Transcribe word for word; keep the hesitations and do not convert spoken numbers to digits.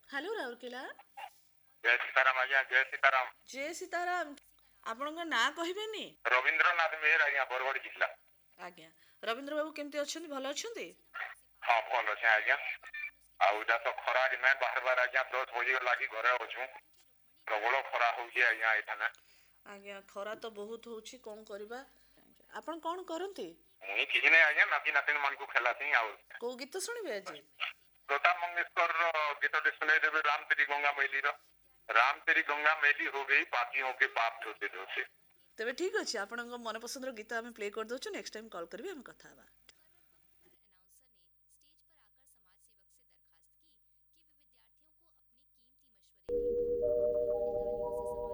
Hello Rourkela. जय सीताराम आज्ञा, जय सीताराम। जय सीताराम। आपणଙ୍କ ନାଁ କହିବେନି? रवींद्रनाथ मेहर आज्ञा, बरगड़ जिला। आज्ञा रवींद्र बाबू केमती अछंती? भलो अछंती? हाँ भल अच्छे आज्ञा। आउ जा तो खरा दिन बाहर बार आज्ञा दस बजे लगी घरे अछु। प्रबल खरा होउची आज्ञा एठाने। आज्ञा खरा तो बहुत होउची, कोन करबा? आपण कोन करंती? मुई किछि नै आज्ञा, नाती नातिन मन को खेलासी। आउ को गीत सुनिबे आज? लता मंगेशकर गीत दे सुनाई देबे, राम तेरी गंगा मैली रो। राम तेरी गंगा मैली हो गई, पापियों के पाप धोते धोते। तेबे ठीक अछि, आपणଙ୍କ मन पसंदर गीत आमे प्ले कर दोछु। नेक्स्ट टाइम कॉल करबे, हम कथा हबा।